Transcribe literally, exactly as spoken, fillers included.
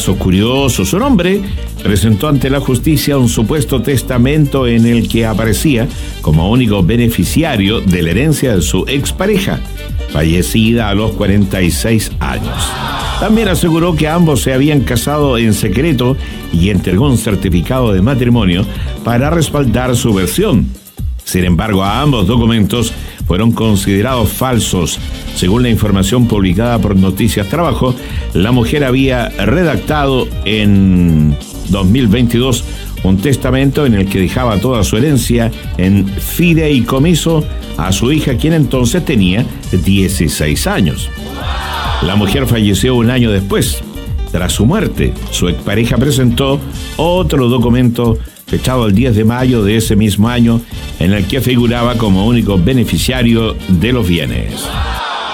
caso curioso. Su nombre presentó ante la justicia un supuesto testamento en el que aparecía como único beneficiario de la herencia de su expareja, fallecida a los cuarenta y seis años. También aseguró que ambos se habían casado en secreto y entregó un certificado de matrimonio para respaldar su versión. Sin embargo, ambos documentos fueron considerados falsos. Según la información publicada por Noticias Trabajo, la mujer había redactado en dos mil veintidós un testamento en el que dejaba toda su herencia en fideicomiso a su hija, quien entonces tenía dieciséis años. La mujer falleció un año después. Tras su muerte, su expareja presentó otro documento fechado el diez de mayo de ese mismo año, en el que figuraba como único beneficiario de los bienes.